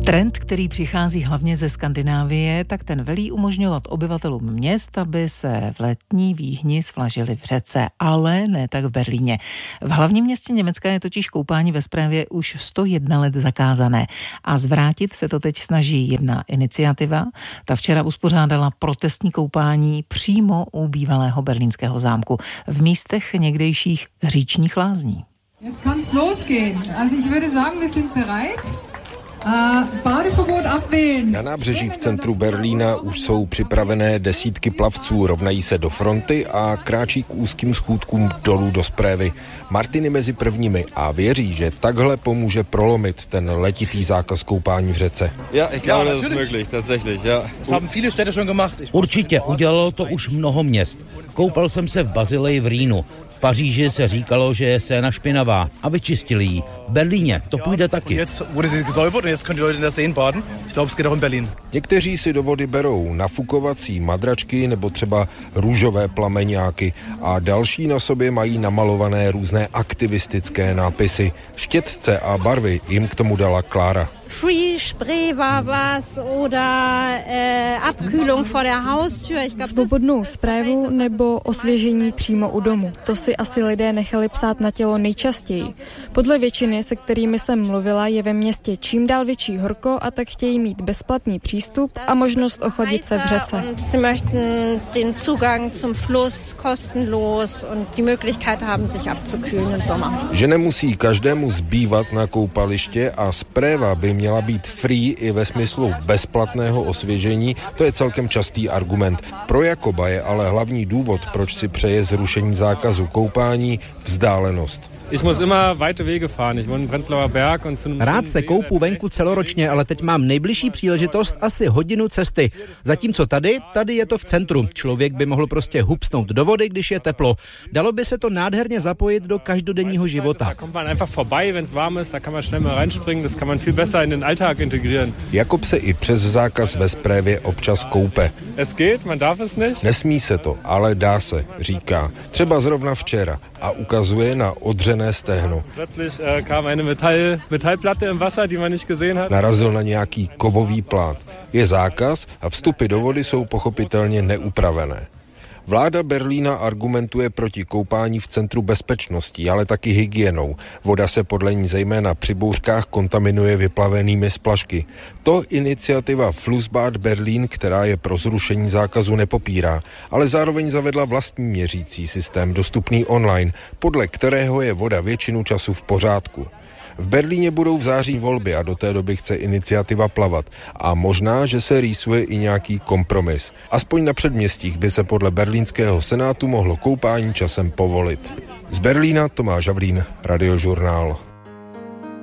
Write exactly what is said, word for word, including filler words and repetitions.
Trend, který přichází hlavně ze Skandinávie, tak ten velí umožňovat obyvatelům měst, aby se v letní výhni svlažili v řece, ale ne tak v Berlíně. V hlavním městě Německa je totiž koupání ve Správě už sto jedna let zakázané a zvrátit se to teď snaží jedna iniciativa. Ta včera uspořádala protestní koupání přímo u bývalého berlínského zámku v místech někdejších říčních lázní. Jetzt kann's losgehen. Also ich würde sagen, wir sind bereit. Na nábřeží v centru Berlína už jsou připravené desítky plavců, rovnají se do fronty a kráčí k úzkým schůdkům dolů do Správy. Martin je mezi prvními a věří, že takhle pomůže prolomit ten letitý zákaz koupání v řece. Určitě, udělalo to už mnoho měst. Koupal jsem se v Basileji v Rýnu. V Paříži se říkalo, že je Seina špinavá a vyčistili ji. V Berlíně to půjde taky. Někteří si do vody berou nafukovací madračky nebo třeba růžové plameňáky a další na sobě mají namalované různé aktivistické nápisy. Štětce a barvy jim k tomu dala Klára. Free Spree war was oder äh, Abkühlung vor der Haustür. Svobodnou správu nebo osvěžení přímo u domu. To si asi lidé nechali psát na tělo nejčastěji. Podle většiny, se kterými jsem mluvila, je ve městě čím dál větší horko a tak chtějí mít bezplatný přístup a možnost ochladit se v řece. Sie möchten den Zugang zum Fluss kostenlos und die Möglichkeit haben, sich abzukühlen im Sommer. Že nemusí každému zbývat na koupaliště a správa by měla být free i ve smyslu bezplatného osvěžení, to je celkem častý argument. Pro Jakoba je ale hlavní důvod, proč si přeje zrušení zákazu koupání, vzdálenost. Rád se koupu venku celoročně, ale teď mám nejbližší příležitost asi hodinu cesty. Zatímco tady, tady je to v centru. Člověk by mohl prostě hupsnout do vody, když je teplo. Dalo by se to nádherně zapojit do každodenního života. Jakob se i přes zákaz ve Správě občas koupe. Nesmí se to, ale dá se, říká. Třeba zrovna včera a ukazuje na odřené stehno. Narazil na nějaký kovový plát. Je zákaz a vstupy do vody jsou pochopitelně neupravené. Vláda Berlína argumentuje proti koupání v centru bezpečností, ale taky hygienou. Voda se podle ní zejména při bouřkách kontaminuje vyplavenými splašky. To iniciativa Flussbad Berlin, která je pro zrušení zákazu, nepopírá, ale zároveň zavedla vlastní měřící systém dostupný online, podle kterého je voda většinu času v pořádku. V Berlíně budou v září volby a do té doby chce iniciativa plavat. A možná, že se rýsuje i nějaký kompromis. Aspoň na předměstích by se podle berlínského senátu mohlo koupání časem povolit. Z Berlína Tomáš Havlín, Radiožurnál.